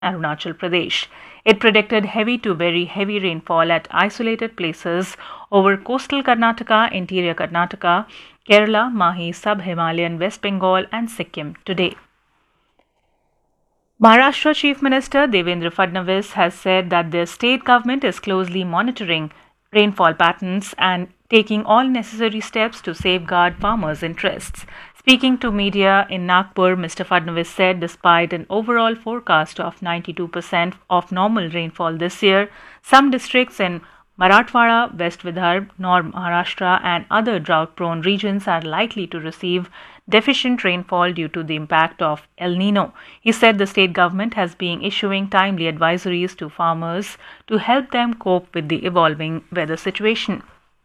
Arunachal Pradesh. It predicted heavy to very heavy rainfall at isolated places over coastal Karnataka, interior Karnataka, Kerala, Mahi, sub-Himalayan West Bengal and Sikkim today. Maharashtra Chief Minister Devendra Fadnavis has said that the state government is closely monitoring rainfall patterns and taking all necessary steps to safeguard farmers' interests. Speaking to media in Nagpur, Mr. Fadnavis said despite an overall forecast of 92% of normal rainfall this year, some districts in Marathwada, West Vidarbha, North Maharashtra, and other drought prone regions are likely to receive deficient rainfall due to the impact of El Nino. He said the state government has been issuing timely advisories to farmers to help them cope with the evolving weather situation.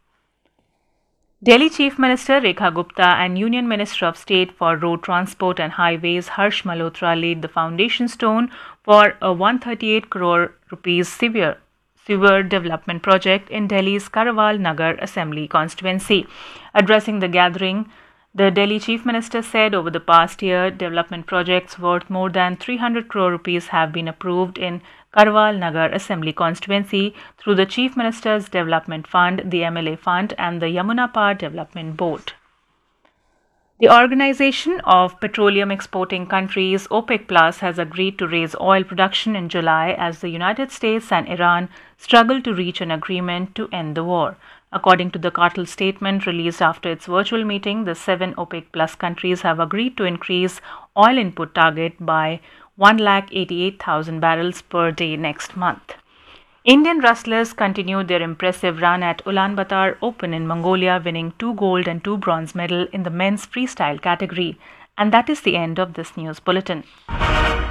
Delhi Chief Minister Rekha Gupta and Union Minister of State for Road Transport and Highways Harsh Malhotra laid the foundation stone for a 138 crore rupees sewer development project in Delhi's Karawal Nagar Assembly constituency. Addressing the gathering, the Delhi Chief Minister said over the past year, development projects worth more than 300 crore rupees have been approved in Karawal Nagar Assembly constituency through the Chief Minister's Development Fund, the MLA Fund and the Yamuna Par Development Board. The Organization of Petroleum Exporting Countries, OPEC Plus, has agreed to raise oil production in July as the United States and Iran struggle to reach an agreement to end the war. According to the cartel statement released after its virtual meeting, the 7 OPEC Plus countries have agreed to increase oil input target by 188,000 barrels per day next month. Indian wrestlers continued their impressive run at Ulaanbaatar Open in Mongolia, winning 2 gold and 2 bronze medals in the men's freestyle category. And that is the end of this news bulletin.